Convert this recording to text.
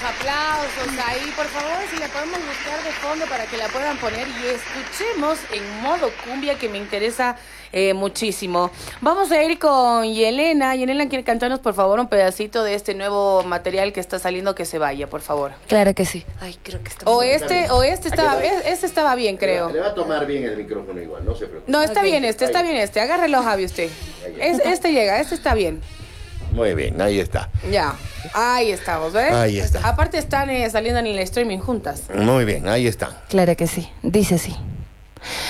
aplausos ahí. Por favor, si la podemos buscar de fondo para que la puedan poner y escuchemos en modo cumbia, que me interesa muchísimo. Vamos a ir con Yelena. Yelena, ¿quiere cantarnos, por favor, un pedacito de este nuevo material que está saliendo? Que se vaya, por favor. Claro que sí. Ay, creo que está Este estaba bien, creo. Le va a tomar bien el micrófono igual, no se preocupe. No, está bien este, está bien este. Agárrelo, Javi, usted. Este llega, este está bien. Muy bien, ahí está. Ya, ahí estamos, ¿ves? Ahí está. Aparte están saliendo en el streaming juntas. Muy bien, ahí está. Claro que sí. Dice así.